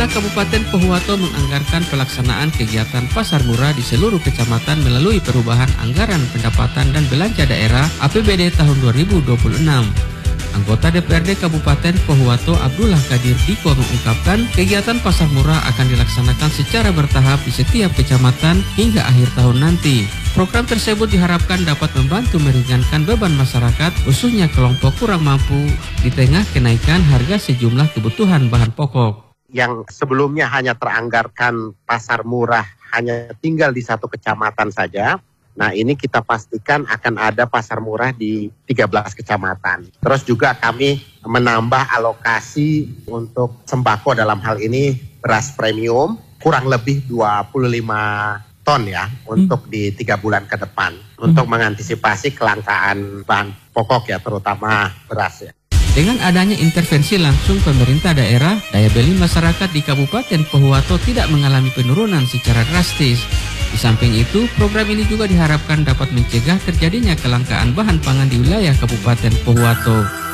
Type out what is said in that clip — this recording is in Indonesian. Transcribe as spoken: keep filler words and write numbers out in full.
Kabupaten Pohuwato menganggarkan pelaksanaan kegiatan pasar murah di seluruh kecamatan melalui perubahan anggaran pendapatan dan belanja daerah A P B D tahun dua ribu dua puluh enam. Anggota D P R D Kabupaten Pohuwato Abdullah Kadir Diko mengungkapkan kegiatan pasar murah akan dilaksanakan secara bertahap di setiap kecamatan hingga akhir tahun nanti. Program tersebut diharapkan dapat membantu meringankan beban masyarakat, khususnya kelompok kurang mampu, di tengah kenaikan harga sejumlah kebutuhan bahan pokok. Yang sebelumnya hanya teranggarkan pasar murah hanya tinggal di satu kecamatan saja. Nah, ini kita pastikan akan ada pasar murah di tiga belas kecamatan. Terus juga kami menambah alokasi untuk sembako, dalam hal ini beras premium kurang lebih dua puluh lima ton ya hmm. untuk di tiga bulan ke depan hmm. untuk mengantisipasi kelangkaan bahan pokok ya, terutama beras ya. Dengan adanya intervensi langsung pemerintah daerah, daya beli masyarakat di Kabupaten Pohuwato tidak mengalami penurunan secara drastis. Di samping itu, program ini juga diharapkan dapat mencegah terjadinya kelangkaan bahan pangan di wilayah Kabupaten Pohuwato.